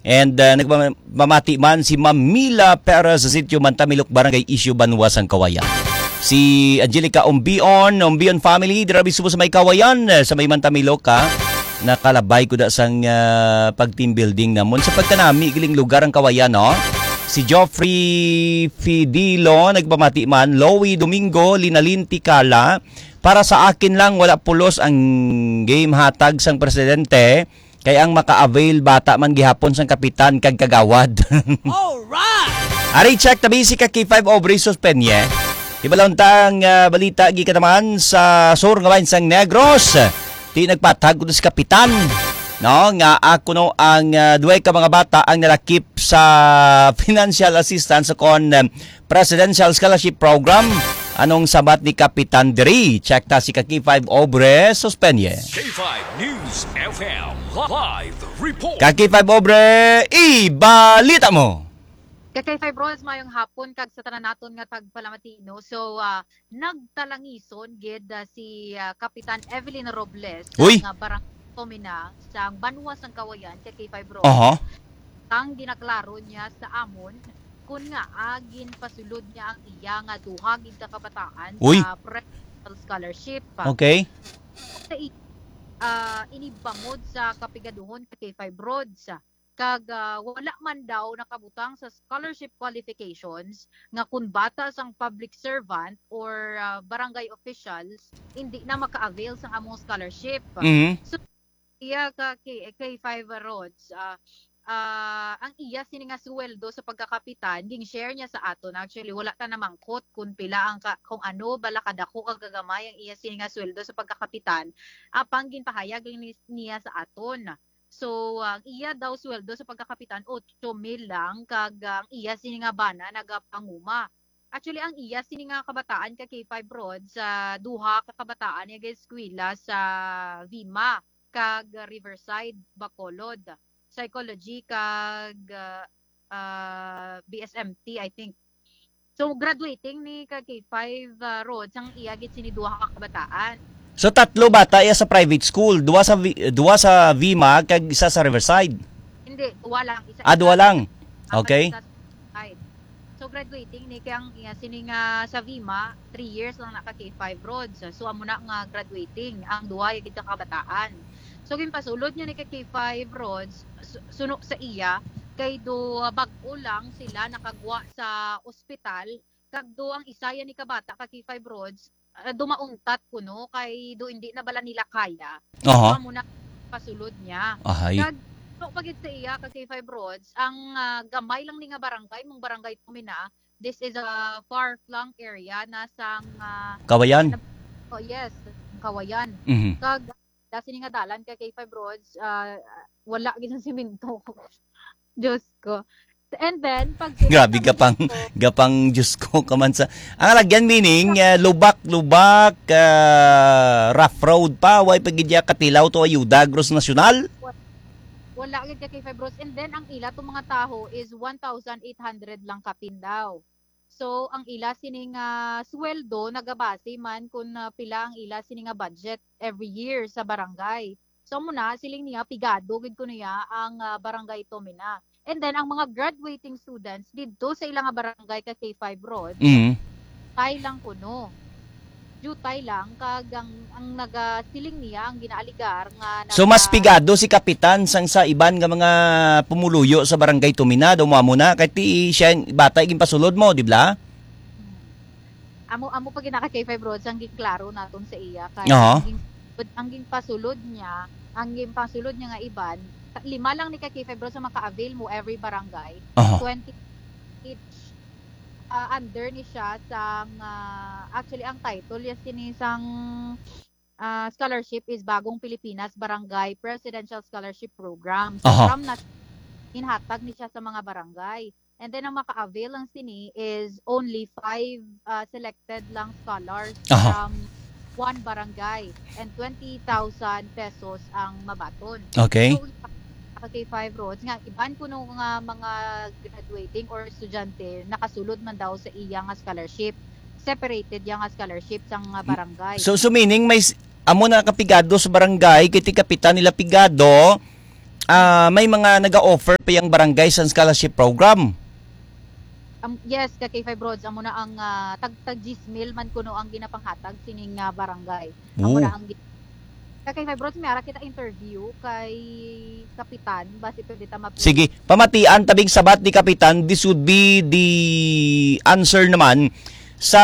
And nagmamati man si Ma'am Mila Perez sa sitio Mantamilok, Barangay Isyu, Banwas, ang Kawayan. Si Angelica Ombion family, dirabi subo sa may Kawayan, sa may Mantamilok ha. Nakalabay ko da sang pag-team building namon sa pagkanami giling lugar ang Kawayan, no? Si Joffrey Fidilo, nagpamati man. Lowy Domingo, Linalin Tikala. Para sa akin lang, wala pulos ang game hatag sang presidente. Kaya ang maka-avail bata man gihapon sang kapitan kag kagawad. Alright! Ari, check tabi si K5 Aubrey Suspenye. Ibalauntang balita gikataman sa sur nga bahin sang Negros. Di nagpatag ko si kapitan. No, nga ako no ang duway ka mga bata ang nalakip sa financial assistance kon Presidential Scholarship Program. Anong sabat ni Kapitan Diri? Check ta si K5 Obre Suspenye. K5 News FM live report. K5 Obre, ibalita mo. K5 Bros, mayong hapon kag sa tanan naton nga tagpalamatino. So nagtalangison gid si Kapitan Evelyn Robles nga barang Tomina sa Banwas ng Kawayan kay K5 Bros. Ang ginaklaro niya sa amon kun nga agin pasulod niya ang iya nga duha gid ka kabataan sa Presidential Scholarship. Okay. Inibangod sa kapigaduhon kay K5 Bros. Kag wala man daw nakabutang sa scholarship qualifications nga kun bata sang public servant or barangay officials hindi na maka-avail sang among scholarship. So iya kay 5 rods ang iya sini nga suweldo sa pagkakapitan ging share niya sa aton. Actually wala ta namangkot kung pila ang kung ano bala kadako kag gagamay ang iya sini nga suweldo sa pagkakapitan apang ginpahayag niya sa aton. So ang iya daw suweldo sa pagkakapitan 8,000 lang kag ang iya sini nga bana nagapanguma. Actually ang iya sini nga kabataan kay K5 rods sa duha ka kabataan nga eskwela sa Vima kag Riverside, Bacolod. Psychology kag BSMT, I think. So graduating ni kag K5 rods ang iya gid sini duha ka kabataan. So tatlo bata iya sa private school, duha sa Vima kag isa sa Riverside. Hindi, duha lang. Duha lang. Okay. So graduating ni kang iya sini nga sa Vima, 3 years lang naka K5 rods. So amo na nga graduating ang duha gid ka kabataan. So ginpasulod niya ni K5 rods suno sa iya kay do bag-o lang sila nakagwa sa ospital kag do ang isaya ni kabata ka K5 rods dumaungtat kuno kay do hindi na bala nila kaya. So muna pasulod niya. Kag so pagit sa iya ka K5 rods ang gamay lang ni nga barangay mong barangay Tumina. This is a far-flung area nasang Kawayan. Oh yes, Kawayan. Kag sini nga dalan kay K5 rods wala gid sa semento. Diyos ko. And then pag grabe gapang Diyos ko kaman sa ang lagyan meaning lubak rough road pa way pagidya katilaw to ayuda gross nasyonal wala gid kay K5 rods. And then ang ila to mga taho is 1,800 lang kapin daw. So ang ila sini nga sweldo nagabase man kun pila ang ila sini nga budget every year sa barangay. So muna siling niya pigado gid kuno ya ang barangay Tomina. And then ang mga graduating students didto sa ilang barangay ka K5 rods. Tay lang kuno. Jutay lang kag ang nagasiling niya ang ginaaligar nga So mas pigado si kapitan sang sa iban nga mga pumuluyo sa barangay Tumina do mo na kay ti siya bata iging pasulod mo di ba? Amo pag ginaka K5 rods ang giklaro naton sa iya kay ang pasulod niya nga iban 5 lang ni K5 rods sa maka-avail mo every barangay. 20 each under ni siya sang actually ang title yes sinisang scholarship is Bagong Pilipinas Barangay Presidential Scholarship Program. So from na inhatag ni siya sa mga barangay. And then ang maka-avail lang sini is only 5 selected lang scholars from one barangay and 20,000 pesos ang mabaton. Okay. So, K5 rods nga iban kuno nga mga graduating or estudyante nakasulod man daw sa iya nga scholarship. Separated yang nga scholarship sang barangay. So meaning may amo na kapigado sa barangay kiti kapitan nila pigado may mga nag-offer pa yung barangay sa scholarship program. Yes, ka K5 Roads, amo na ang tag Gismil man kuno ang ginapanghatag sining barangay. Amo na ang ka K5 Roads, may ara kita interview kay Kapitan base pwede ta Sige, pamatian tabing sabat ni Kapitan, this would be the answer naman sa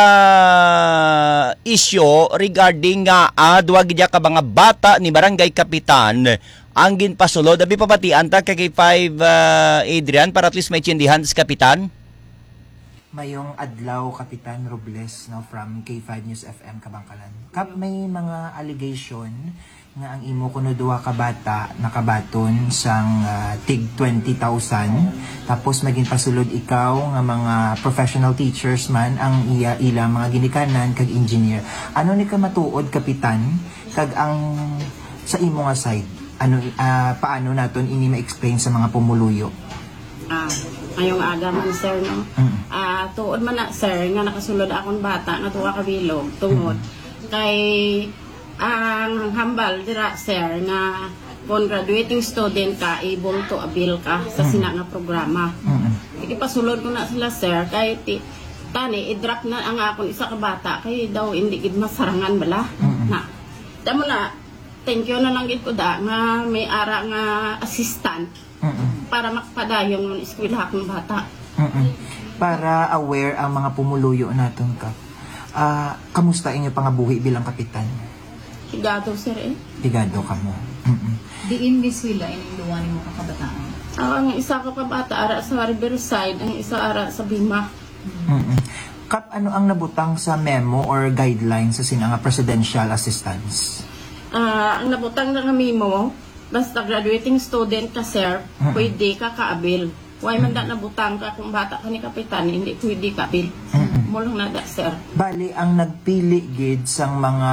issue regarding nga duwag diya ka mga bata ni Barangay Kapitan ang ginpasulod. Abi pamatian ta kay 5 Adrian para at least may tsindihan sa Kapitan. Mayong adlaw, Kapitan Robles, no, from K5 News FM Kabangkalan. Kap, may mga allegation nga ang imo kuno duha ka bata nakabaton sang tig 20,000 tapos maging pasulod ikaw nga mga professional teachers man ang ila mga ginikanan kag engineer. Ano ni ka matuod, Kapitan, kag ang sa imo nga side? Ano paano naton ini ma-explain sa mga pumuluyo? Ngayong aga man, sir, no? Tuod man na, sir, nga nakasulod akong bata nga tuwa ka bilog, tungod. Kay ang hambal dira, sir, nga kung graduating student ka, able to avail ka sa sina nga programa. Ipasulod ko na sila, sir, kay tani, i-drop na ang akong isa ka bata, kay daw hindi gid masarangan bala. Damo na, thank you na lang gid ko da, nga may ara nga assistant, para makpadayon ng eskwela akong bata. Para aware ang mga pumuluyo naton ka. Kamusta inyo pangabuhi bilang kapitan? Higado, sir, eh. Higado ka mo. Diin miswila ining luwani mo kakabataan. Ang isa ka pa bata ara sa Riverside, ang isa ara sa Bima. Kap, ano ang nabutang sa memo or guidelines sa sinanga presidential assistance? Ang nabutang na kami mo, basta graduating student ka, sir, pwede ka kaabil. Why man da nabutang ka kung bata ka ni kapitan, hindi pwede kaabil. Mulang na da, sir. Bali, ang nagpili gid sang mga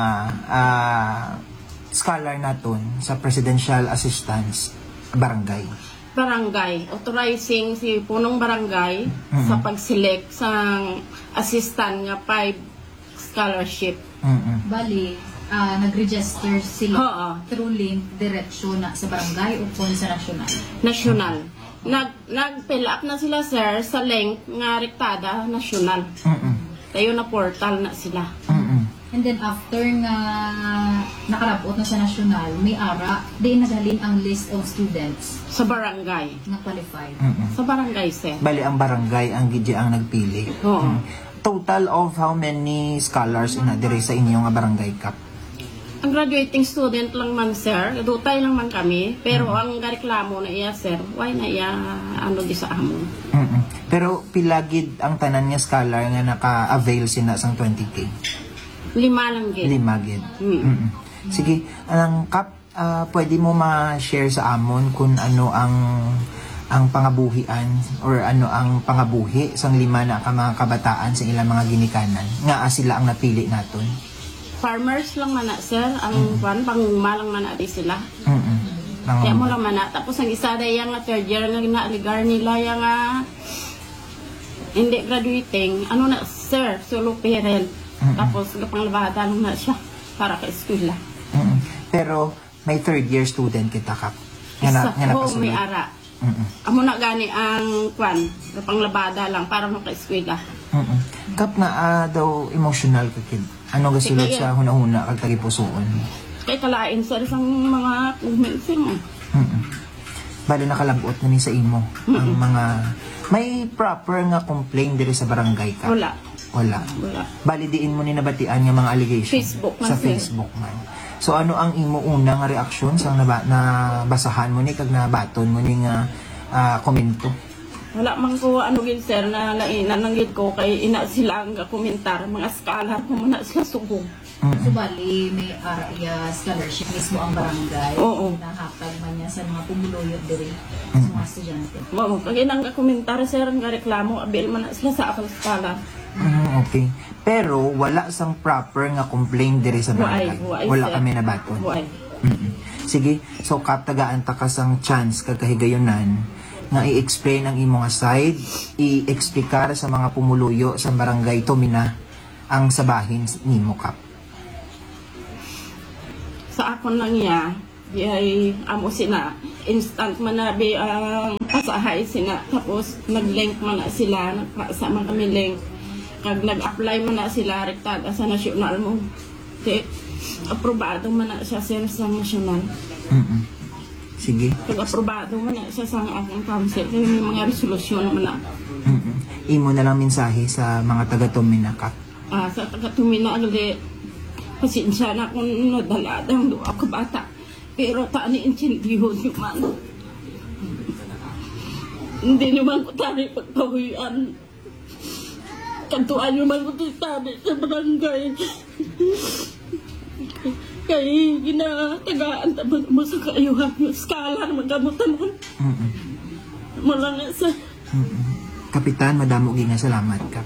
scholar naton sa presidential assistance barangay. Barangay, authorizing si punong barangay sa pag-select sang assistant nga 5 scholarship. Bali, nag-register sila Oo. through link diretsyo na sa barangay o kung sa nasyonal. National. Nag-fill up na sila, sir, sa link nga rektada nasyonal. Tayo na portal na sila. And then after nga nakalabot na sa nasyonal, may ara, di naghalin ang list of students Sa barangay. na qualified. Sa barangay, sir. Bali, ang barangay ang gid ang nagpili. Oo. Total of how many scholars ina dire sa inyo nga barangay, Kap? Ang graduating student lang man, sir. Dutay lang man kami. Pero ang reklamo na iya, sir, why na iya ano di sa amon? Pero pilagid ang tanan nga scholar nga naka-avail sina sang 20K. 5 lang gid. 5 gid. Sige, ang Kap, pwede mo ma-share sa amon kung ano ang pangabuhian or ano ang pangabuhi sang 5 na ka mga kabataan sa ilang mga ginikanan nga sila ang napili naton. Farmers lang man na, sir. Ang panguma lang man na di sila. Kaya mo lang man na. Tapos ang isa na yung third year nga ginaligar nila yung hindi graduating. Ano na, sir, solo parent. Tapos panglabada lang na siya para ka eskwela. Pero may third year student kita, Kap. Isa, may napasulit. ara. Amo na gani ang panglabada lang para maka-eskwela. Kap na daw emotional ka, kid. Ano gasulod sa hunahuna kag tagipusoon? Kaya kalain sa isang mga comments mo. Bali nakalabot na ni sa imo ang mga may proper nga complaint diri sa barangay ka. Wala. Wala. Bali diin mo ni nabatian nga mga allegations Facebook man, sa sir. Facebook man. So ano ang imo una nga reaksyon sa nabasahan mo ni kag nabaton mo ni nga komento? Wala man ko ano gid, sir, na nananggit ko kay ina sila ang komentar mga scholar ko man sila sugong. So bali, may ara iya scholarship mismo ang barangay. Oo. Nahatag man niya sa mga pumuluyot diri sa mga estudyante. Mo kay nang komentar, sir, nga reklamo abil man na sila sa akong scholar. Okay. Pero wala sang proper nga complaint diri sa barangay. Wala sir. kami nabaton. Buay. Sige, so kaptagaan ta ka sang chance kag kahigayonan nga i-explain ang imong side, i-explicar sa mga pumuluyo sa barangay Tomina ang sabahin nimo, Kap. Sa akon lang iya, Ay amo sina instant manabi ang pasahay sina tapos nag-link man na sila nagpasama kami link kag nag-apply man na sila rektada sa nasyonal mo di aprobado man na siya sir sa nasyonal. Sige. Kag aprobado man na siya sa akong council may mga resolusyon man na. Imo na lang mensahe sa mga taga-Tumina Kap. Sa taga-Tumina gali pasensya na kung nadala ang duwa ka bata. Pero tani intindihon nyo man. Hindi nyo man ko tani pagpahuyan. Kantuan nyo man ko tani sa barangay. Kaya ginatagaan taban mo sa kaayuhan nyo. Skala naman gamutan mo. Mula nga sa... Kapitan, madamo nga salamat, Kap.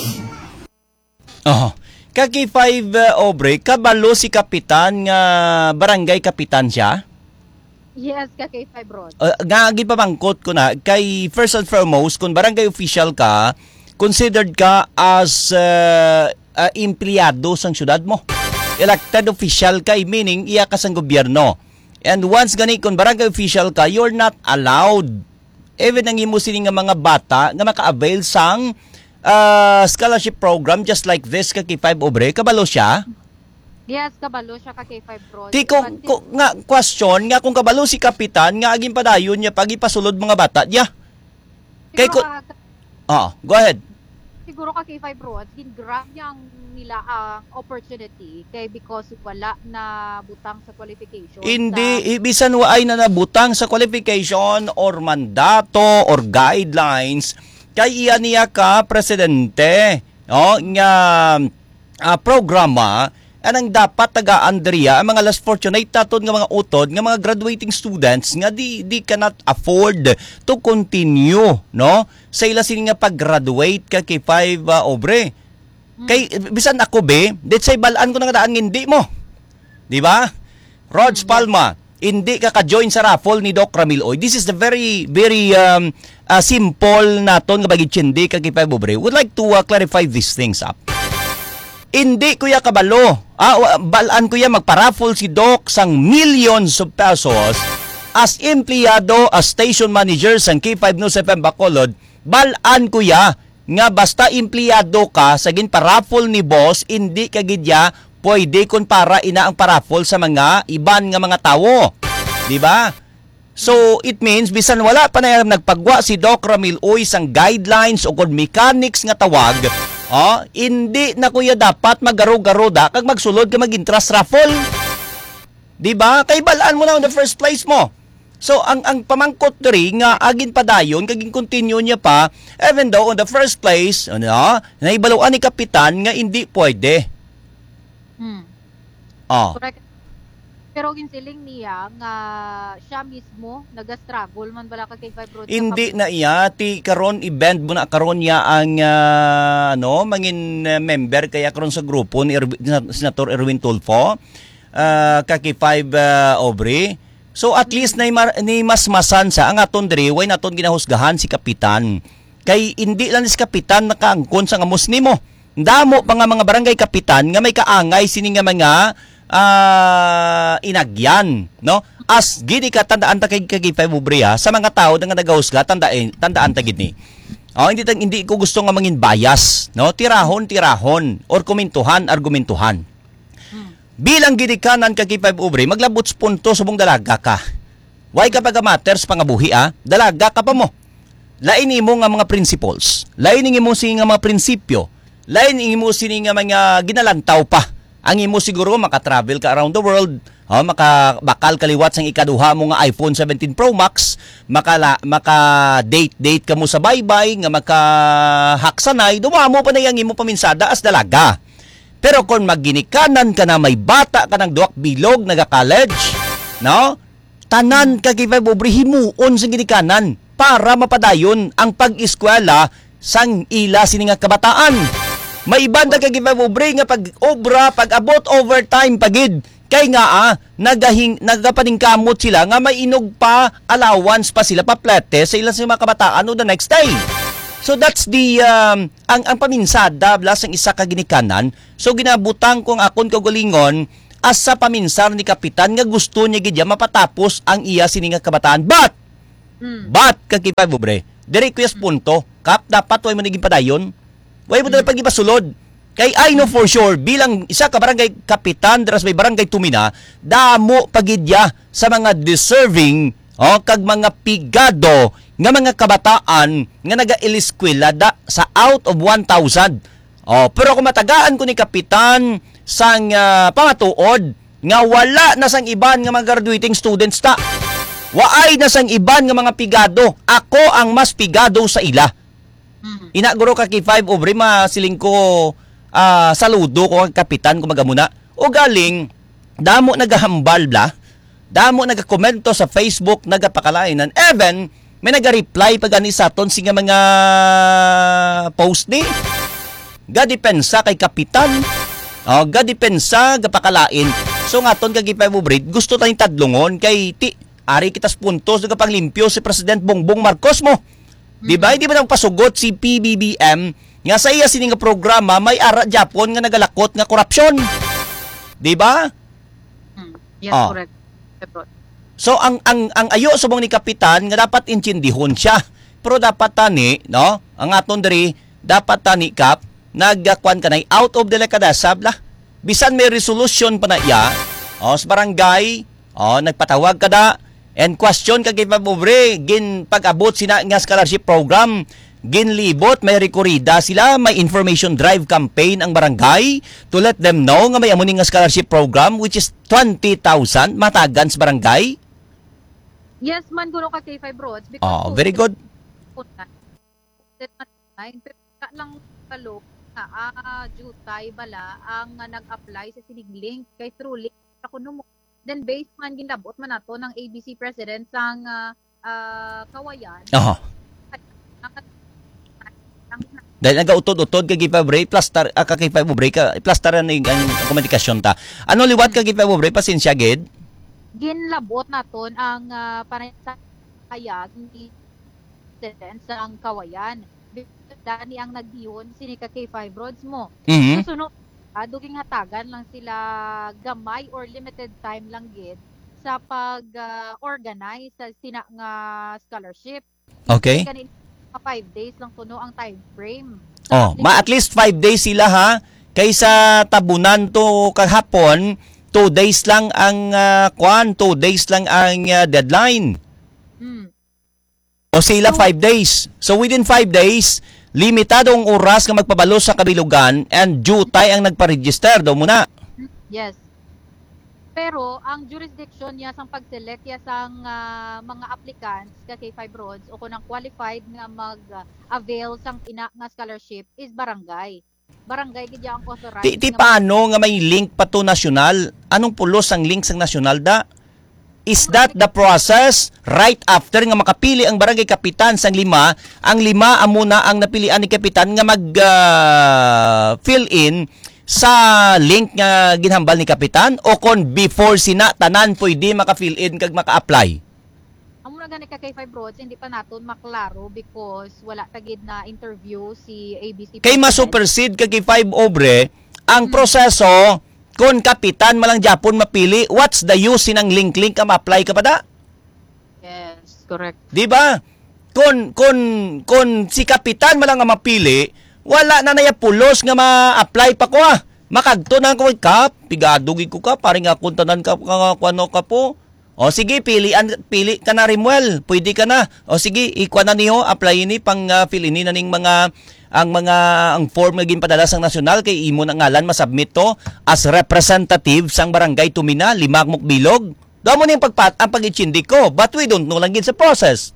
Kaki 5 Obre, kabalo si kapitan nga barangay kapitan siya? Yes, kay 5 Rod. Nga gipamangkot ko na, kay first and foremost, kung barangay official ka, considered ka as empleyado sa syudad mo. Elected official ka, meaning iya ka sa gobyerno. And once gani, kung barangay official ka, you're not allowed. Even ang imo sini nga mga bata nga maka-avail sang scholarship program just like this kay 5 Obre, kabalo siya? Yes, kabalo siya kay 5 Rod. Ti ko nga question nga kung kabalo si kapitan nga aging padayon niya pag ipasulod mga bata niya. Kay ko go ahead. Siguro kay 5 Rod, gingrab niya nila ang opportunity kay because wala na butang sa qualification. Hindi, bisan waay na nabutang sa qualification or mandato or guidelines kay iya niya ka presidente nga programa anang dapat taga-Andrea ang mga less fortunate taton nga mga utod nga mga graduating students nga di cannot afford to continue sa ila sini nga pag-graduate kay 5 Obre. Kay bisan ako let's say balaan ko na nga daan hindi mo. Di ba? Rods Palma, hindi ka ka-join sa raffle ni Doc Ramil Oy. This is the very simple naton nga bagid hindi kay 5 Obre. Would like to clarify these things up. Hindi kuya kabalo. Balaan kuya magpa-raffle si Doc sang millions of pesos as empleyado as station manager sang K5 News FM Bacolod. Balaan kuya nga basta empleyado ka sa gin-paraffle ni boss, hindi ka gidya pwede kun para ina ang paraffle sa mga iban nga mga tawo. Di ba? So, it means, bisan wala pa na nagpagwa si Doc Ramil Oy sang guidelines o kung mechanics nga tawag, hindi na kuya dapat magaro-garoda kag magsulod ka mag-interest raffle. Di ba? Kay balaan mo na in the first place mo. So, ang pamangkot diri nga agin padayon, kaging continue niya pa, even though on the first place, naibaluan ni kapitan nga hindi pwede. Correct. Pero ginsiling niya nga siya mismo nag-struggle man bala kay 5 Rod. Hindi na iya ti karon i-bend mo na karon niya ang mangin member kaya karon sa grupo ni Senator Erwin Tulfo kay 5 Obre. So at least ni masmasan sa ang aton diri way naton ginahusgahan si kapitan. Kay hindi lang si kapitan nakaangkon sa amos nimo. Damo pa nga mga barangay kapitan nga may kaangay sini nga mga inagyan, As gini ka tandaan ta kay 5 Obre sa mga tao nga nagahusga tandaan ta gid ni. Hindi ko gusto nga mangin bias, Tirahon or argumentuhan. Bilang gidikanan kay 5 Obre, maglabot punto subong dalaga ka. Why ka pag matters pangabuhi dalaga ka pa mo. Lain imo nga mga principles, lain imo sini nga mga prinsipyo, lain imo sini nga mga ginalantaw pa. Ang imo siguro maka-travel ka around the world, bakal kaliwat sang ikaduha mo nga iPhone 17 Pro Max, maka-date ka mo sa baybay, nga maka-haksanay, dumamo pa na yang imo paminsada as dalaga. Pero kung magginikanan ka na may bata ka ng duwak bilog, naga-college, tanan ka kay 5 Obre himuon sa ginikanan para mapadayon ang pag-eskwela sang ila sini nga kabataan. May banda kay 5 Obre nga pag-obra, pag-abot overtime pagid. Kay nga nagapaningkamot sila nga may inog pa allowance pa sila paplete sa ilang mga kabataan o the next day. So that's the ang paminsada blas ang isa ka ginikanan. So ginabutang kong akon kagalingon asa paminsar ni kapitan nga gusto niya gidya mapatapos ang iya sini nga kabataan. But kakipay bubre. Diri kuyas punto, kap dapat way mo naging padayon. Way mo dapat pagipasulod. Kay I know for sure bilang isa ka barangay kapitan dras may barangay Tumina, damo pagidya sa mga deserving kag mga pigado nga mga kabataan nga naga-iliskwela sa out of 1,000. Pero kung matagaan ko ni kapitan sang pamatuod nga wala na sang iban nga mga graduating students ta. Waay na sang iban nga mga pigado. Ako ang mas pigado sa ila. Inaguro ka kay 5 over masiling ko saludo ko kang kapitan kung magamuna. O galing damo nagahambal bla. Damo nagakomento sa Facebook nagapakalain and even may naga-reply pag ani sa aton singa mga post ni. Gadipensa kay kapitan. Gadipensa gapakalain. So ngaton kay February gusto tayong tadlungon kay ari kitas puntos nagapanglimpyo si President Bongbong Marcos mo. Di ba? Di ba nang pasugot si PBBM nga sa iya sini nga programa may ara Japon nga nagalakot nga korupsyon. Di ba? Yes, correct. So ang ayo subong ni kapitan nga dapat intindihon siya. Pero dapat tani, no? Ang aton diri dapat tani kap nagkwan kanay out of the lekadasab lah. Bisan may resolution pa na iya, sa barangay, nagpatawag kada and question kag ipabobre gin pag-abot sina nga scholarship program, ginlibot may rekorida sila, may information drive campaign ang barangay to let them know nga may amuning nga scholarship program which is 20,000 matagan sa barangay. Yes man guro ka kay 5 roads because Very good. Lang kalo jutay bala ang nag-apply sa Siniglink kay Truly kuno mo. Then based man ginabot man nato ng ABC president sang Kawayan. Dahil nagautod-utod kay Gipabre plaster kay Gipabre ka plasteran ang komunikasyon ta. Ano liwat kay Gipabre pasensya gid? Ginlabot naton ang panayag ni president sang Kawayan. Dani ang nagdiyon sinika kay 5 roads mo. Susunod duging hatagan lang sila gamay or limited time lang gid sa pag-organize sa sina nga scholarship. Okay. 5 days lang kuno ang time frame. At least 5 days sila ha. Kaysa tabunan to kahapon, 2 days lang ang 2 days lang ang deadline. O sila 5 days. So within 5 days, limitadong oras nga magpabalo sa kabilugan and jutay ang nagpa-register daw muna. Yes. Pero ang jurisdiction niya sang pag-select ya sang mga applicants kay 5 roads o kunang qualified nga mag-avail sang ina nga scholarship is barangay. Barangay gid ang authorized. Ti paano nga may link pa to nasyonal? Anong pulos ang link sang nasyonal da? Is that the process right after nga makapili ang barangay kapitan sang 5, ang 5 amuna ang napilian ni kapitan nga mag fill in sa link nga ginhambal ni kapitan o kon before sina tanan pwede maka-fill in kag maka-apply? Amo na gani ka kay 5 roads hindi pa naton maklaro because wala tagid na interview si ABC. Kay ma-supersede kag 5 obre ang proseso. Kung kapitan malang Japon mapili, what's the use sinang link ka ma-apply ka pa da? Yes, correct. Di ba? Kung si kapitan malang nga mapili, wala na naya pulos nga ma-apply pa ko Makagto na ko kap, pigadugig ko ka, paring ako tanan ka kuano ka po. O sige, pili ka na Rimuel, pwede ka na. O sige, ikwa na niyo, apply ni pang fill in na ning ang form nga ginpadala sang nasyonal kay imo na ngalan masubmit to as representative sang barangay Tumina, Limagmok Bilog. Damo ning ang pag-itsindi ko, but we don't know lang gid sa process.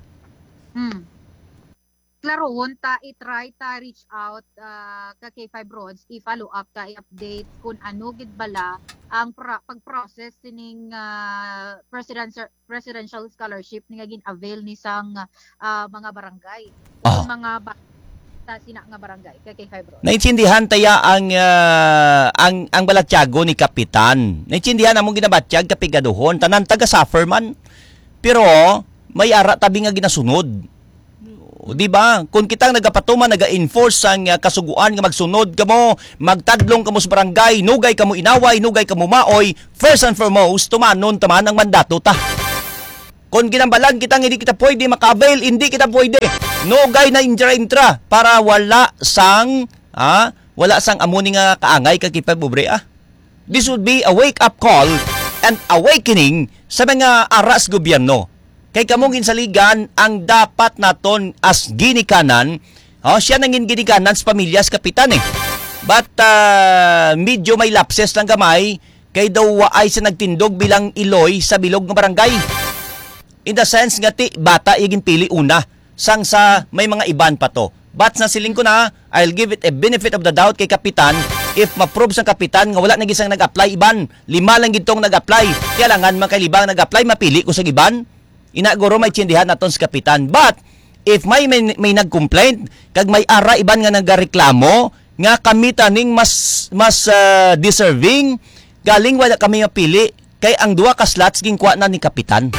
Klaroon ta i-try ta reach out kay 5 roads, i-follow up ta, i-update kung ano gid bala ang pag-process sining presidential scholarship nga gin-avail ni sang mga barangay. Mga sina nga barangay kay 5 roads. Naintindihan taya ang balatyago ni kapitan. Naintindihan among ginabatyag kapigaduhon tanan taga suffer man. Pero may ara tabi nga ginasunod. Di ba? Kung kitang nagapatuman, naga-enforce ang kasuguan nga magsunod kamo, magtadlong kamo sa barangay, nugay kamo inaway, nugay kamo maoy, first and foremost, tumanon taman ang mandato ta. Kung ginambalan kitang hindi kita pwede makabail, hindi kita pwede. Nugay na intra para wala sang amuni nga kaangay kakipay bubre This would be a wake-up call and awakening sa mga aras gobyerno. Kay kamong ginsaligan ang dapat naton as ginikanan, siya nangin ginikanan sa pamilya sa kapitan But medyo may lapses lang gamay kay daw ay sa nagtindog bilang iloy sa bilog ng barangay. In the sense nga bata igin pili una sang sa may mga iban pa to. But nasiling ko na, I'll give it a benefit of the doubt kay kapitan if ma-prove sang kapitan nga wala na gisang nag-apply iban. 5 lang gitong nag-apply. Kaya langan man kay libang nag-apply mapili ko sa iban. Inaguro may tsindihan naton sa kapitan. But, if may nag-complaint, kag may ara iban nga nagareklamo, nga kami taning mas deserving, galing wala kami mapili, kay ang duwa ka slots gingkuha na ni kapitan.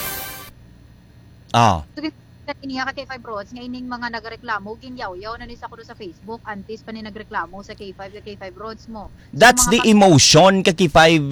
Ini nga kay K5 Roads, nga ining mga nagreklamo, ginyaw-yaw na ni sa kuno sa Facebook, antes pa ni nagreklamo sa K5 Roads mo. That's the emotion ka K5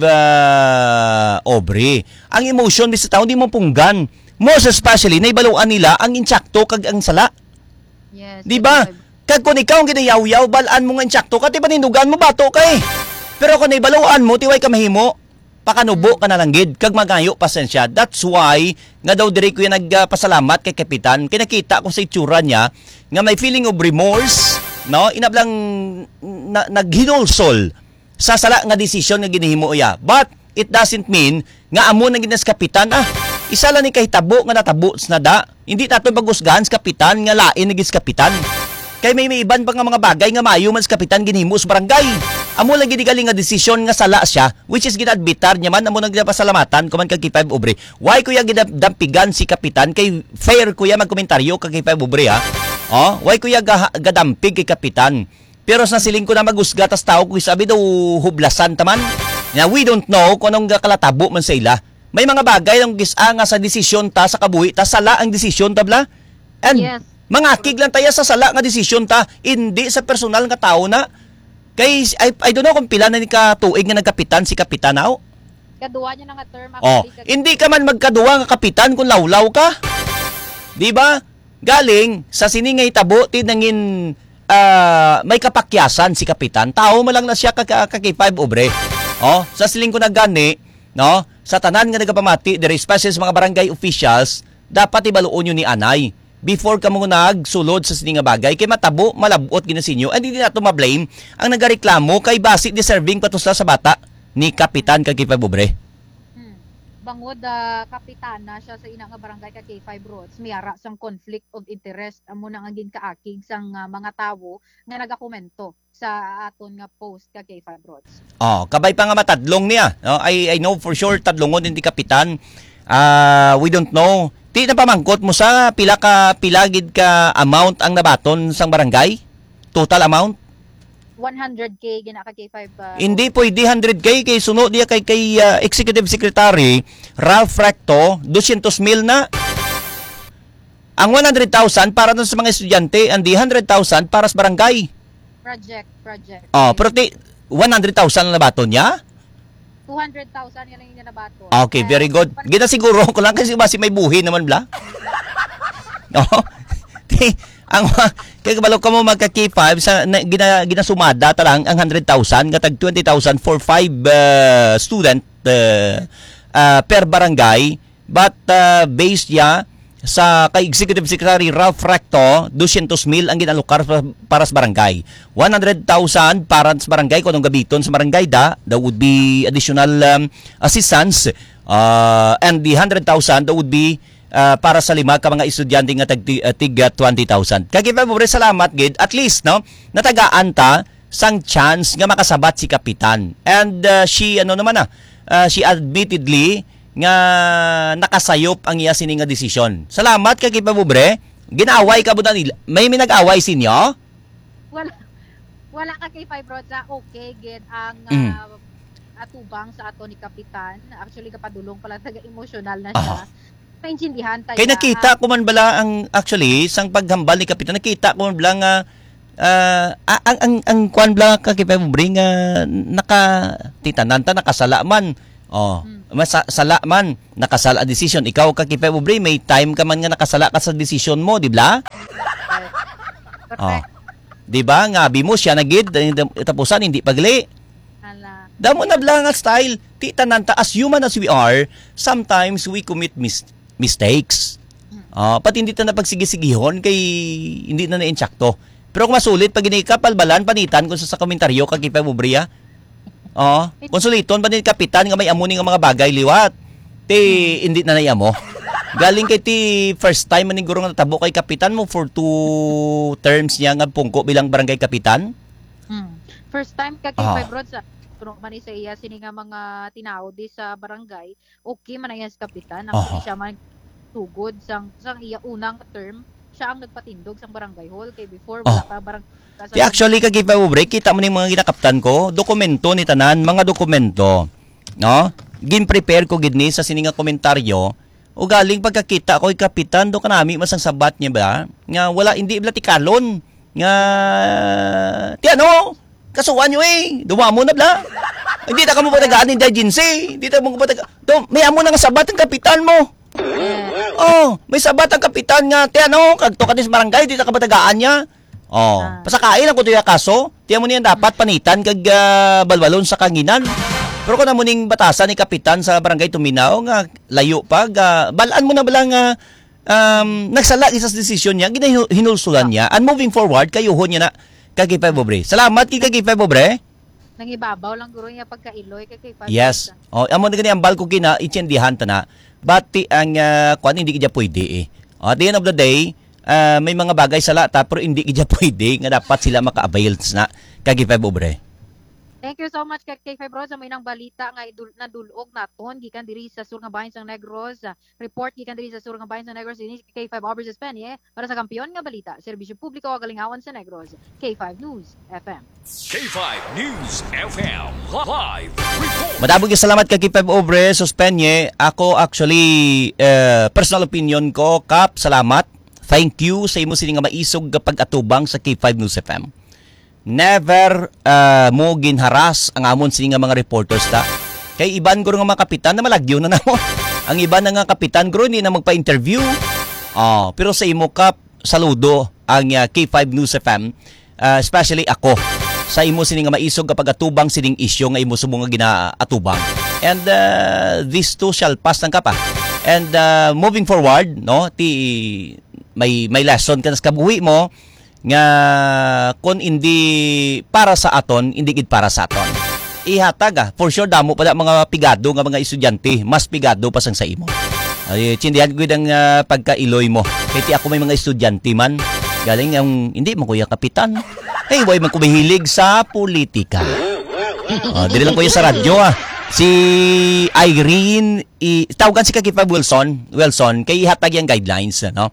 Aubrey. Ang emotion sa tao di mo punggan. Most especially naibaluan nila ang insakto kag ang sala. Yes. Di ba? Kag kung ikaw ang ginayaw-yaw, balaan mo nga insakto ka, ti panindugan mo bato kay. Pero kung naibaluan mo, tiway ka mahimo, pakanubo ka na lang gid, kag magayo pasensya. That's why nga daw diri ko yung nagpasalamat kay kapitan. Kinakita ko sa itsura niya nga may feeling of remorse, no? Inablang naghinulsol sa sala nga desisyon nga ginihimo iya. But it doesn't mean nga amo nang ginas kapitan isa lang ni kahitabo nga natabo na da. Hindi nato pagusgahan sa kapitan nga lain nagis kapitan. Kay may iban pa nga mga bagay nga maayo man sa kapitan ginhimo sa barangay. Amo lang gid galing nga desisyon nga sala siya, which is ginadbitar niya man amo nang pasalamatan kuman kag K5 Aubrey. Why kuya gidampigan si kapitan kay fair kuya magkomentaryo kag K5 Aubrey why kuya gadampig kay kapitan. Pero sa siling ko na magusga tas tao ko sabi daw hublasan taman. Nga we don't know kung anong kalatabo man sa ila. May mga bagay ang gisa nga sa desisyon ta sa kabuhi ta sala ang desisyon tabla. And yes. Mangakig lang tayo sa sala nga desisyon ta, hindi sa personal nga tao na. Kay I don't know kung pila na ni katuig nga nagkapitan si kapitan now. Kaduwa niya nga term hindi ka man magkaduwa nga kapitan kung lawlaw ka. Di ba? Galing sa siningay tabo tinangin may kapakyasan si kapitan. Tao mo lang na siya K5 Aubrey. Sa siling ko na gani, no? Sa tanan nga nagapamati, there is special sa mga barangay officials, dapat ibaluon yun ni anay before ka mo nagsulod sa sining nga bagay kay matabo malabot ginasinyo and hindi nato ma-blame ang nagareklamo kay basi deserving patusla sa bata ni kapitan kag K5 Aubrey. Bangod kapitana siya sa ina nga barangay ka K5 Roads, miyara sang conflict of interest amo na nga ginkaakig sang mga tawo nga nagakomento sa aton nga post ka K5 Roads. Kabay pa nga matadlong niya. I know for sure tadlongon din ti kapitan. We don't know. Di na pamangkot mo sa pilagid ka amount ang nabaton sang barangay? Total amount? 100K gina ka K5. Hindi pwede 100K kay sunod diya kay Executive Secretary Ralph Recto 200,000 na. Ang 100,000 para dun sa mga estudyante, and the 100,000 para sa barangay. Project. Pero 100,000 na nabaton niya? 200,000 yan ang inabato. Okay, very good. Ginasiguro ko lang kasi basi may buhi naman bla. Kaya kabalo ka mo magka-K5 sa ginasumada talang ang 100,000 katag 20,000 for 5 student per barangay, but based ya sa kay Executive Secretary Ralph Recto 200,000 ang ginalokar para sa barangay. 100,000 para sa barangay kung anong gabiton sa barangay that would be additional assistance, and the 100,000 that would be para sa 5 ka mga estudyante nga tig 20,000. Kaya Aubrey, salamat gid at least no natagaan ta sang chance nga makasabat si kapitan. And she she admittedly nga nakasayop ang iya sini nga desisyon. Salamat kay Aubrey. Ginaaway ka buta nila. May nag-away sinyo? Wala ka kay Roads okay gid ang atubang sa ato ni kapitan. Actually kapadulong pala taga emotional na siya. maintindihan tayo. Kay nakita ko man bala ang actually sang paghambal ni kapitan, nakita ko man bala nga ang kwan bala ka kay Pobre nga titanan ta nakasala man. Sala man, nakasala decision. Ikaw ka kay Pobre, may time ka man nga nakasala ka sa decision mo, di ba? Correct. Di ba? Ngabi mo siya nagid tapusan hindi pagli. Damo na bala nga style. Titanan ta as human as we are, sometimes we commit mistakes. Pati hindi ta na pagsigisigihon kay hindi na na-insyakto. Pero kung masulit, pag inikapalbalan, panitan kung sa komentaryo kay Pobre, konsuliton pa ni kapitan nga may amuning nga mga bagay liwat. Hindi na nayamo. Galing kay first time man guro nga natabo kay kapitan mo for 2 terms niya nga pungko bilang barangay kapitan. First time ka kay Five Roads turong man sa iya sini nga mga tinaw di sa barangay. Okay man ayas kapitan, ang siya man tugod sang iya unang term, siya ang nagpatindog sang barangay hall kay before wala pa barangay. Actually kag Pobre, kita mo ni mga ginakaptan ko, dokumento ni tanan, mga dokumento. No? Gin-prepare ko gid ni sa sini nga komentaryo. O galing pagkakita ko kay kapitan do kanami masang sabat niya ba nga wala hindi bla tikalon nga ti ano kasuwan nyo duwa mo na bla hindi ta ka mo patagaan ni agency hindi ta mo patagaan may amo na nga sabat ang kapitan mo may sabat ang kapitan nga ti ano kagto ka sa barangay di ta ka patagaan niya pasakain ako tuya kaso tiyan mo niyan dapat panitan kag balbalon sa kanginan. Pero kung namuning batasan ni kapitan sa barangay Tuminaw nga layo pa balaan mo na bala nga nagsala sa desisyon niya hinulsulan niya and moving forward kayuhon niya na kay Pobre. Salamat kay Pobre. Nangibabaw lang guro niya pagkailoy kay Five. Yes. Amo na gani ang balko kina itsendihan ta na. Bati ang kwan hindi kidya pwede at the end of the day may mga bagay sa lata pero hindi kidya pwede nga dapat sila maka-avail na kay Pobre. Thank you so much kay Five Roads sa may nang balita nga nadulog naton gikan diri sa sur nga bahin sang Negros. Report gikan diri sa sur nga bahin sang Negros ini K5 Albert Espenye para sa kampiyon nga balita, serbisyo publiko ug galingawan sa Negros. K5 News FM. K5 News FM live report. Madabog salamat kay K5 Obre Suspenye. Ako actually personal opinion ko kap salamat. Thank you sa imo sini nga maisog kapag atubang sa K5 News FM. Never mo ginharas ang amon sini nga mga reporters ta. Kay iban guro nga mga kapitan na malagyo na namo. Ang iban na nga kapitan guro hindi na magpa-interview. Pero sa imo kap saludo ang K5 News FM, especially ako sa imo sini nga maisog kapag atubang sining isyu nga imo sumo nga ginaatubang. And this too shall pass ng kapa. And moving forward, no, may lesson ka nas kabuhi mo nga kung hindi para sa aton, hindi gid para sa aton. Ihataga, for sure damo pala mga pigado nga mga estudyante, mas pigado pa sang sa imo. Ay tsindihan gud ang pagkailoy mo. Kaya ako may mga estudyante man, galing ang hindi mo kuya kapitan. Hey, boy man kumihilig sa politika. Dili lang kuya sa radyo Si Irene, tawagan si Kakipa Wilson, kay ihatag yung guidelines, no?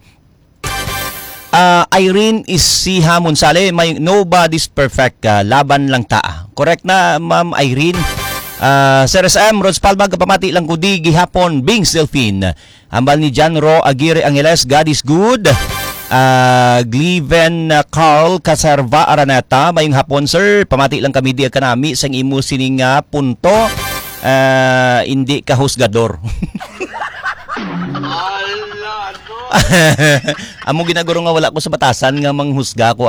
Irene is si Hamon Sale, may nobody's perfect, laban lang ta. Correct na, Ma'am Irene. Sir SM, Rods Palma, kapamati lang kudi, gihapon, Bings Delphine. Hambal ni John Ro Aguirre Angeles, God is good. Gliven Carl Casarva Araneta, mayong hapon sir, pamati lang kami di kanami sang imo sining punto. Hindi ka husgador. Amo ginaguro nga wala ko sa batasan nga manghusga ko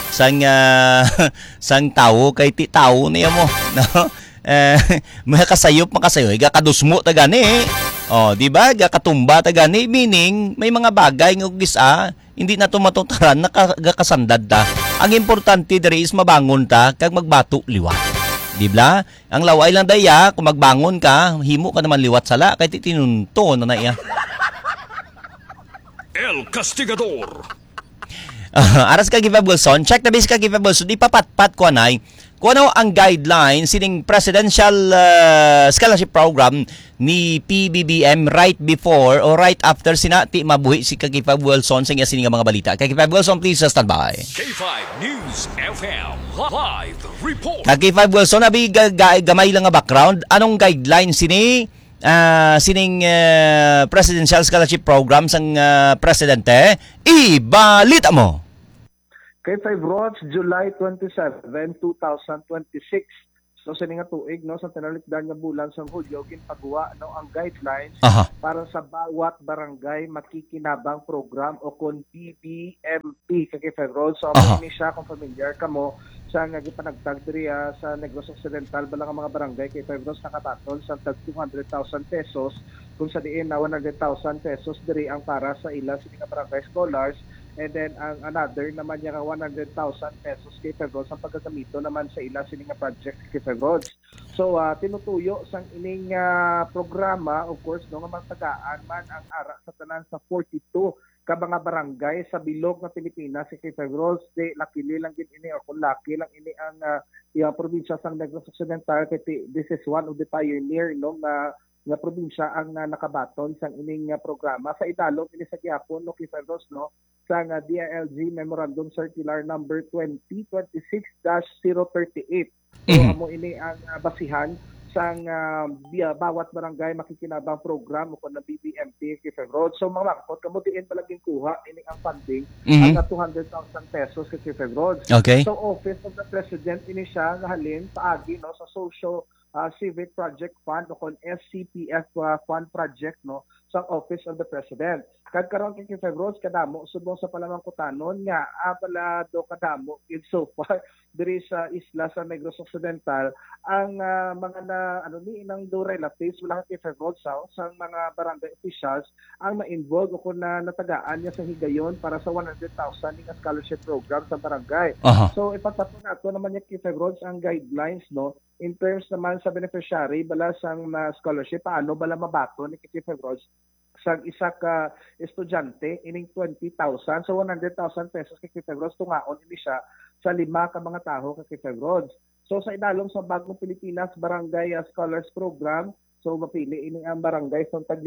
sang tao kay ti tao niya mo, no? Makasayop gakadusmo ta gani. Di ba? Gakatumba ta gani, meaning may mga bagay nga gisa hindi na tumatutaran nakasandad ta. Ang importante diri is mabangon ta kag magbato liwat. Di ba? Ang laway lang daya kung magbangon ka, himo ka naman liwat sala kay tinunto na iya. El Castigador. Aras ka Giva Wilson, check the base ka Giva Wilson, ipapatpat ko anay kung ano ang guidelines sining presidential scholarship program ni PBBM right before or right after sinati mabuhi si Kagipa Wilson sa sining mga balita. Kagipa Wilson, please stand by. K5 News FM live report. Kagipa Wilson, abi gamay lang nga background. Anong guidelines sini sining Presidential Scholarship Program sang presidente. Ibalita mo. K5 Rods, July 27, 2026. So sa nga tuig no sa tinalikdan nga bulan sa Hulyo ginpagawa no ang guidelines para sa bawat barangay makikinabang program o kon BBMP kay K5 Rods. So amo ni siya kung familiar kamo sa nga gipanagtag diriya sa Negros Occidental balang ang mga barangay kay K5 Rods nakatatol sa tag 200,000 pesos kung sa diin na 100,000 pesos diri ang para sa ila sa mga barangay scholars. And then ang another naman niya 100,000 pesos kay Rods ang paggagamito naman sa ila sini nga project kay Rods. So tinutuyo sang ining programa of course no nga magtagaan man ang ara sa tanan sa 42 ka mga barangay sa bilog nga Pilipinas si kay Rods di lakili lang gid ini o kung laki lang ini ang probinsya sang Negros Occidental kay this is one of the pioneer no nga probinsya ang nakabaton sang ining programa sa idalom ini sa gihapon no kay Rods no sa DILG Memorandum Circular number 2026-038. So amo ini ang basihan sang bawat barangay makikinabang program o kun na BBMP kay Rods. So mga makot kamo diin palaging kuha ini ang funding ang 200,000 pesos kay Rods. Okay. So Office of the President ini siya nahalin paagi no sa Social Civic Project Fund o kon SCPF Fund Project no sa Office of the President. Karon kay Rods kadamo subong sa palamangkutanon nga pala do kadamo in so far diri sa isla sa Negros Occidental ang mga inang do relatives wala kay Rods sa mga barangay officials ang na-involve o kung natagaan niya sa higayon para sa 100,000 nga scholarship program sa barangay. So ipatato nato naman niya kay Rods ang guidelines no in terms naman sa beneficiary bala sang scholarship paano bala mabato ni kay Rods sa isa ka estudyante ining 20,000 so 100,000 pesos kay Rods tungaon ini siya sa 5 ka mga taho kay Rods. So sa idalom sa Bagong Pilipinas Barangay Scholars Program so mapili ini ang barangay sa tag 5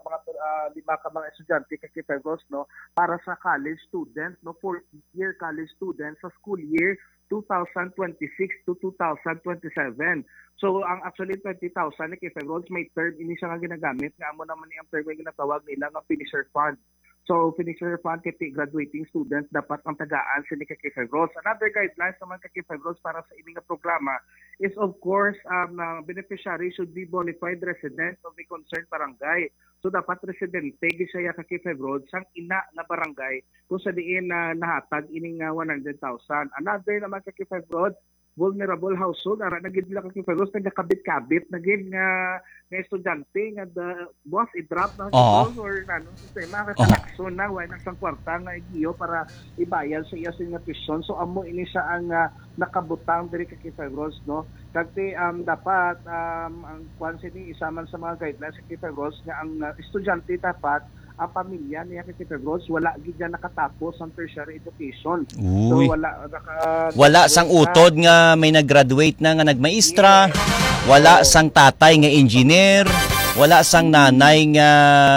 ka mga estudyante kay Rods no para sa college student no 4th year college student sa school year 2026 to 2027. So ang actually 20,000 ni kay Rods may term ini siya nga ginagamit nga amo naman ni ang term nga ginatawag nila nga finisher fund. So finisher fund kay graduating students dapat ang tagaan sini kay Rods. Another guidelines naman kay Rods para sa ining programa is of course beneficiary should be bona fide resident of the concerned barangay. So dapat residente gisaya kay Rods sang ina na barangay kung sa diin nahatag ining 100,000. Another naman kay Rods vulnerable household ara nagid lang kay Rods nagakabit-kabit nagid nga estudyante nga boss i-drop na or sistema ka talakson na way nang sang kwarta nga igiyo para ibayad sa iya nga tuition. So amo ini siya ang nakabutang diri kay Rods no kagti dapat ang kwan sini isaman sa mga guidelines kay Rods nga ang estudyante dapat ang pamilya niya kay Rods wala gid nakatapos ang tertiary education. So wala sang utod nga may nag-graduate na nga nagmaestra, wala sang tatay nga engineer, wala sang nanay nga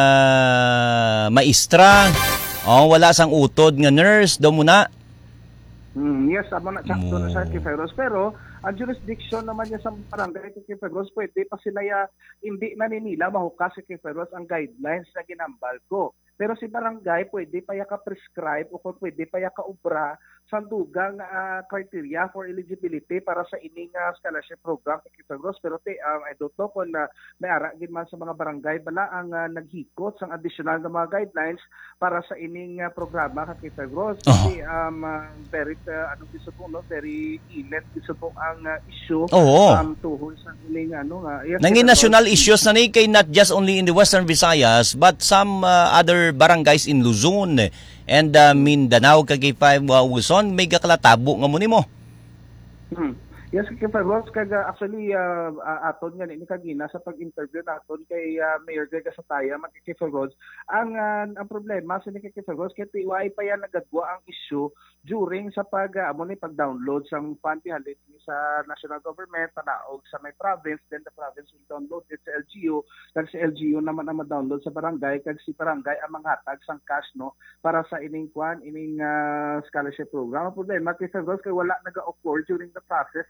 maestra, wala sang utod nga nurse do muna. Yes, amo na sakto na sa kay Rods pero ang jurisdiction naman niya sa barangay kay Rods pwede pa sila hindi naninila mahukas kay Rods ang guidelines na ginambal ko. Pero si barangay pwede pa prescribe o pwede pa obra sa dugang criteria for eligibility para sa ining scholarship program kay Rods. Pero I don't know kung may ara gid man sa mga barangay bala ang naghikot sang additional na mga guidelines para sa ining programa kay Rods. Kasi very very init gusto po ang issue tuhol sa ining nangin national issues na ni kay not just only in the Western Visayas but some other barangays in Luzon and Mindanao kagay 5 Luzon may gakalatabo nga mo nimo. Yes, kay Rods actually aton nga ni kagina sa pag-interview naton kay Mayor Greg Asataya kay Rods ang problema sa ni kay Rods kay tiwai pa yan nagadwa ang issue during sa pag-download sang fund halit sa national government panaog sa may province then the province will download it sa LGU kag si LGU naman ang ma-download sa barangay kag si barangay ang manghatag sang cash no para sa ining scholarship program. Ang problema kay Rods kay wala naga-occur during the process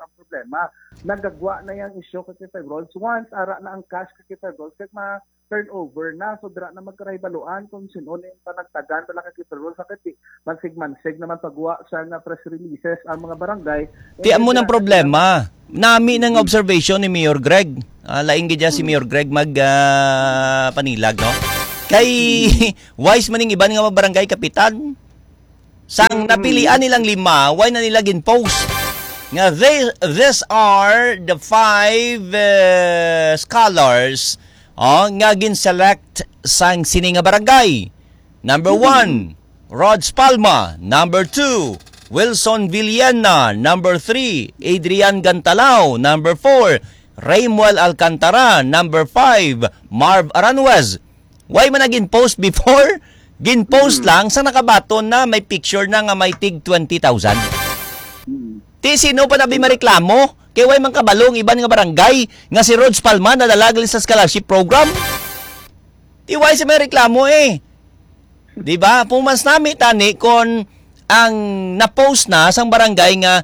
ang problema. Nagagwa na yung issue kay Febrols. Once ara na ang cash kay Febrols, kaya ma-turnover na. So dira na magkaraybaluan kung sino na yung panagtagan pala kay Febrols. Sakit mansig-mansig naman pagwa sa press releases ang mga barangay. Tiyan mo ng problema. Nami ng observation ni Mayor Greg. Laing gidya si Mayor Greg panilag, no? Kay wise maning iban nga mga barangay kapitan. Sang napilian nilang 5, why na nila gin-post? Nga, these are the 5 scholars nga gin-select sang sini nga barangay. Number 1, Rods Palma. Number 2, Wilson Villena. Number 3, Adrian Gantalao. Number 4, Raymuel Alcantara. Number 5, Marv Aranwez. Why man na gin-post before? Gin-post lang sa nakabaton na may picture na nga may tig 20,000. Ti sino pa nabi mareklamo? Kay way man kabalong iban nga barangay nga si Rods Palma nadalagal sa scholarship program. Ti way si may reklamo eh. Di ba? Pumas nami tani kon ang na-post na sang barangay nga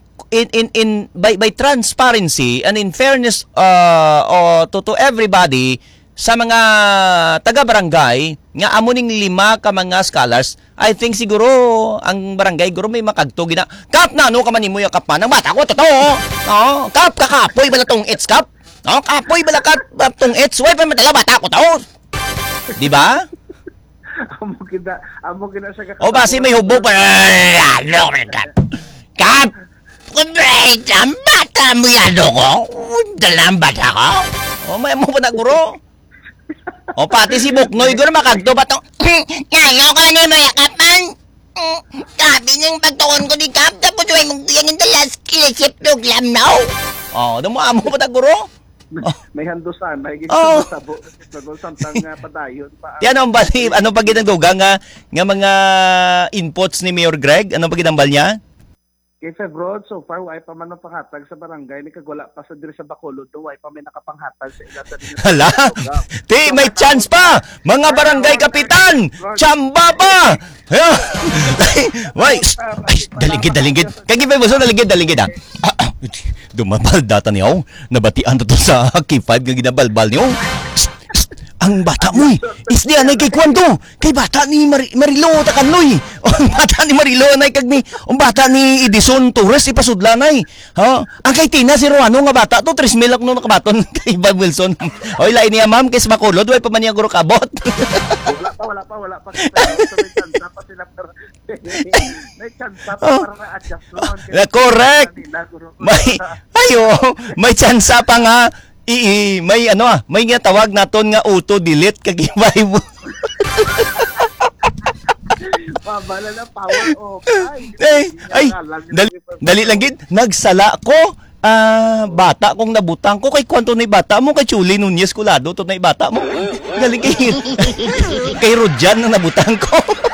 by transparency and in fairness to everybody sa mga taga-barangay nga amuning 5 ka mga scholars, I think siguro ang barangay guro may makagtugi na kap na ano ka man imo yakap man ang bata ko totoo. Oh, kap kakapoy bala tong its kap. Oh, kapoy bala kap tong its way pa madala bata ko to. Di ba? amo kita sa O basi may hubog pa. Kap. Kumbay, ang bata mo yan ko. Dalang bata ko. O may mo pa na guro. O pati si Buknoy guro makagto ba tong ano ka ni mayakapan? Sabi niyang pagtuon ko ni Kap tapos way mong yan yung dalas kilisip program now. O dumuamo pa na guro. May handusan, may gising sa samtang padayon pa. Yan ang bali, ano pa ginagawa nga mga inputs ni Mayor Greg? Ano pa ginambal niya? Kay Febrod, so far, way pa man napanghatag sa barangay, ni kagwala pa sa diri sa Bacolod, way pa may nakapanghatag sa ila sa diri. Hala! Ti, may chance pa! Mga barangay kapitan! Chamba pa! Way! Dalinggid. Kagibay mo so, dalinggid ha? Dumabal data niyo. Nabatian to sa K5 nga ginabalbal niyo. Ang bata mo isdi anay kay Kwando. Kay bata ni Marilo Takanoy. Ang bata ni Marilo anay kag ni ang bata ni Edison Torres ipasudlanay. Ha? Ang kay Tina si Ruano nga bata to 3 milak no nakabaton kay Bob Wilson. Oy lain niya ma'am kay Macolod way pa man niya guro kabot. wala pa may chance pa sila para may chance pa para na-adjust no. Correct. May chance pa nga may nga tawag naton nga auto delete kagibay mo. Pabala na power off. Dali lang gid nagsala ko. Bata kong nabutang ko kay kwanto na bata mo kay Chuli Nunez Kulado to na bata mo. Galing kay Rodjan na nabutang ko.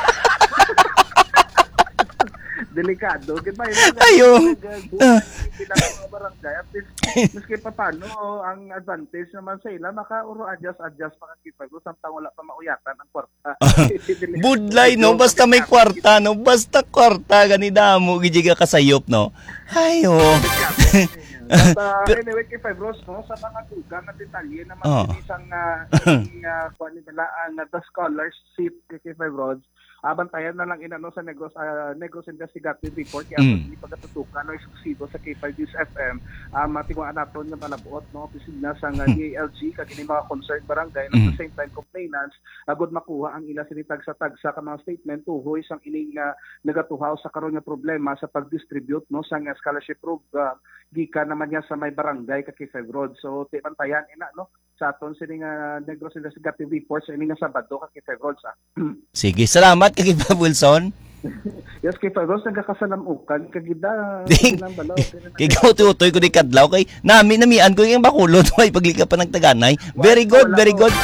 Delikado. Ayo. Barangay. At least, maski pa paano, ang advantage naman sa ila, maka-adjust pa kakipag. Samtang wala pa mauyatan ang kwarta. Budlay, no? Basta may kwarta, no? Basta kwarta, ganida mo, gijiga kasayop, no? Ayo. Anyway, kay Fibros, no, sa mga tugang at detalye na isang kuha nila ang the scholarship kay Fibros, abantayan na lang inano sa Negros Investigative Report kaya hindi pagkatutukan no eksklusibo sa K5 News FM matinguan naton nga palabuot no opisina sa DALG kag ini mga concerned barangay at the same time complainants agud makuha ang ila sinitag sa tagsa ka mga statement tuhoy sang ining nagatuhaw sa karon nga problema sa pag-distribute no sa scholarship program gikan naman niya sa may barangay kag K5 Road. So tibantayan ina no sa aton sining Negros Investigative Report sa ining Sabado kag K5 Road sa. Sige, salamat kay Bob Wilson. Yes, kay Fibros, nagkakasalamukan. Kagida, ilang balaw. Kay gautoy ko di kadlaw. Kay namian ko yung Bacolod. May paglika pa ng Taganay. Very good, very good.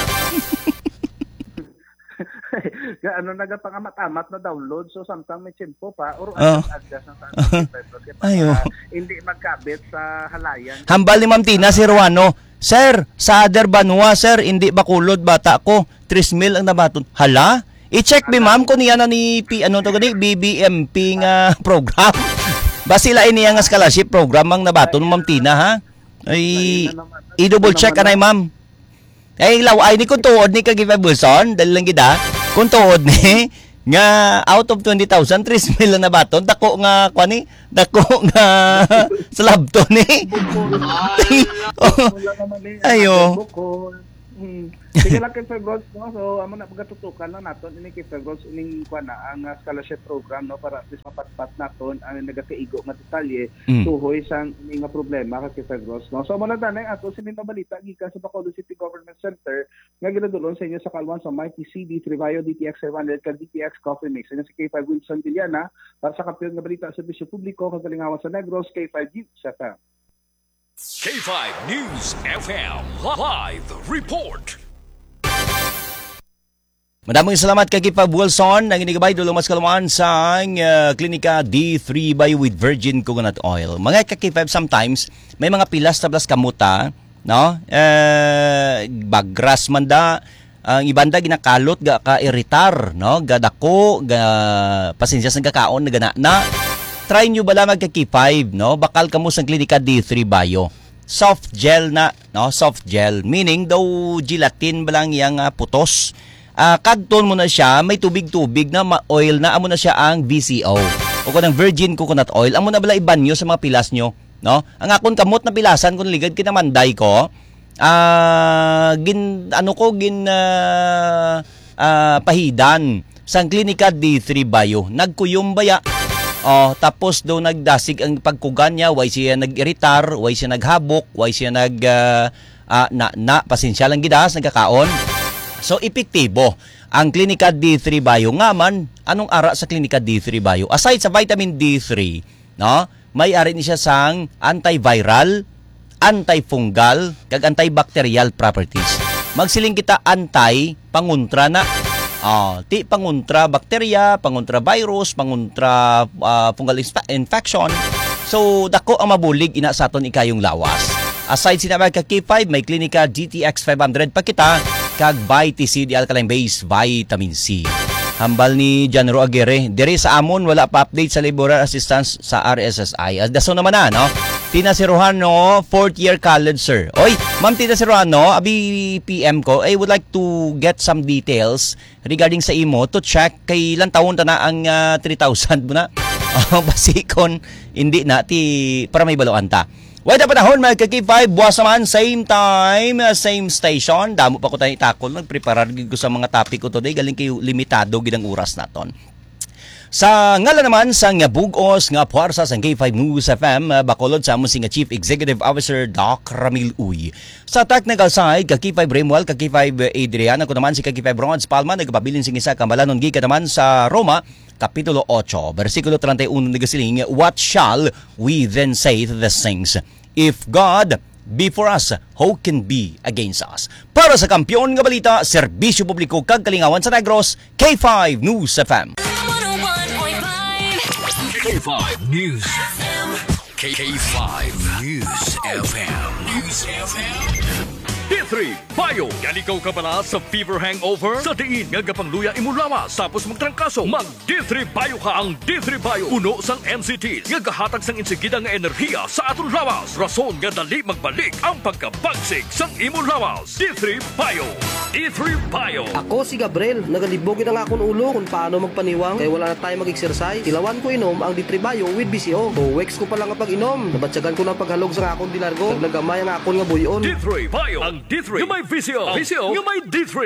Ano nagapangamat-amat na download. So, samtang may tiyempo pa. Or adjust ng Fibros. Hindi magkabit sa halayan. Hambal ni Ma'am Tina si Ruano. Sir, sa Ader Banua, sir, hindi Bacolod, bata ko. 3,000 ang nabaton. Hala? I-check bi ma'am kung niya na ni BBMP nga program. Basila niya nga scholarship program ang nabaton Ma'am Tina ha. Ay i-double check ka na ma'am. Ay laway ni kung tuod ni kag-5 Wilson, dali lang gida. Kung tuod ni nga out of 20,000 3 million na baton dako nga kwani dako nga sa labto ni. Ayo. Sige lang kay February, no? So amo na pagatutukan lang naton ini kay February ining kuan na ang scholarship program, no, para at least mapatpat naton ang nagakaigo nga detalye tuhoy sang ini nga problema kay February, no. So mo na tanay ato sinin na balita gikan sa Bacolod City Government Center nga ginadulon sa inyo sa kalwan sa Mighty CD Trivayo DTX 500 kag DTX Coffee Mix. Ini si K5 Wilson Villana para sa kampiyon nga balita sa serbisyo publiko kag kalingawan sa Negros, K5 News FM. K5 News FM Live Report. Madaming salamat kay Kipab Wilson nang inigabay dulong mas kalamaan sa klinika D3 Bio with virgin coconut oil. Mga kakipab sometimes may mga pilas tablas kamuta, no? Bagras man da ang ibanda ginakalot ga ka-iritar, no? Gadako ga pasensya sa kakaon na. Try nyo bala magka-K5, no? Bakal kamo sa klinika D3 Bio. Soft gel na, no? Soft gel meaning daw gelatin balang yang putos. Kadton mo na siya, may tubig-tubig na oil na amo na siya ang VCO. O kanang virgin coconut oil, amo na bala ibanyo sa mga pilas nyo, no? Ang akon kamot na pilasan kun ligad kinamanday ko, pahidan sa klinika D3 Bio. Nagkuyom baya. Tapos daw nagdasig ang pagkugan niya, way siya nag-iritar, way siya naghabok, way siya pasensya lang gidas, nagkakaon. So, epektibo ang klinika D3 Bio. Nga man, anong ara sa klinika D3 Bio? Aside sa vitamin D3, no, may ari ni siya sang antiviral, antifungal, kag antibacterial properties. Magsiling kita anti-panguntra na. Ti panguntra bakterya, panguntra virus, panguntra fungal infection. So, dako ang mabulig ina sa aton ikayong lawas. Aside sinabi ka K5, may klinika GTX 500 pa kita, kag BITC di alkaline base vitamin C. Hambal ni Janro Aguirre, diri sa amon wala pa update sa laboral assistance sa RSSI. Daso naman na, no? Tina Sirohano, 4th year college, sir. Oy, Ma'am Tina Sirohano, abi PM ko, I would like to get some details regarding sa imo to check kay ilang taon ta na ang 3,000 mo na. Basikon, hindi na, para may baluan ta. Wait na panahon, mga K5, buwas naman, same time, same station. Damo pa ko tayo itakol, nagpreparar ko sa mga topic ko today, galing kayo limitado ginang oras naton. Sa ngalan naman sa nga bugos nga puwersa sa K5 News FM, Bacolod sa among nga Chief Executive Officer Doc Ramil Uy. Sa technical side, K5 Remuel, K5 Adrian, ako naman si K5 Ronald Palma, nagpabilin sing isa kambalanon gikan naman sa Roma, Kapitulo 8, versikulo 31 nagasiling, what shall we then say to these things? If God be for us, who can be against us? Para sa kampiyon nga balita, serbisyo publiko kag kalingawan sa Negros, K5 News FM. K5 News FM. K5 News FM. News FM. D3 Bio. Galikaw ka bala sa fever hangover? Sa diin nga gapangluya imo lawas tapos magtrangkaso. Mag D3 Bio ka ang D3 Bio. Puno sang MCT nga gahatag sang insigida nga enerhiya sa aton lawas. Rason nga dali magbalik ang pagkabagsik sang imo lawas. D3 Bio. D3 Bio. Ako si Gabriel, nagalibogin ang akong ulo kung paano magpaniwang kaya wala na tayo mag-exercise. Tilawan ko inom ang D3 Bio with BCO. 2 weeks ko pa lang ang pag-inom. Nabatsagan ko ng paghalog sa akong dilargo. Naglagamay ang akong nga buyon. D3 Bio. Ang D3 yung may VCO. VCO yung may D3.